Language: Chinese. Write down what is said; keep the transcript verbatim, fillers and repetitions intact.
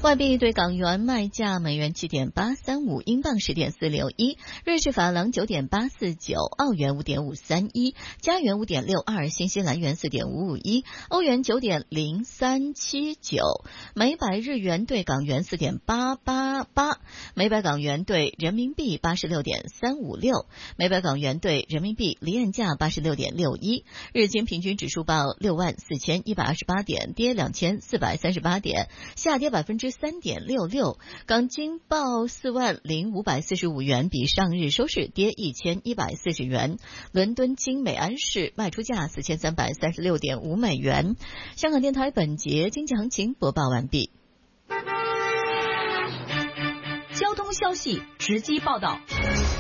外币对港元卖价：美元七点八三五，英镑十点四六一，瑞士法郎九点八四九，澳元五点五三一，加元五点六二，新西兰元四点五五一，欧元九点零三七九，每百日元对港元四点八八八，每百港元对人民币八十六点三五六，每百港元对人民币离岸价八十六点六一。日经平均指数报六万四千一百二十八点，跌两千四百三十八点，下跌百分之三点六六。港金报四万零五百四十五元，比上日收市跌一千一百四十元。伦敦金每安士卖出价四千三百三十六点五美元。香港电台本节经济行情播报完毕。 交通消息直击报道。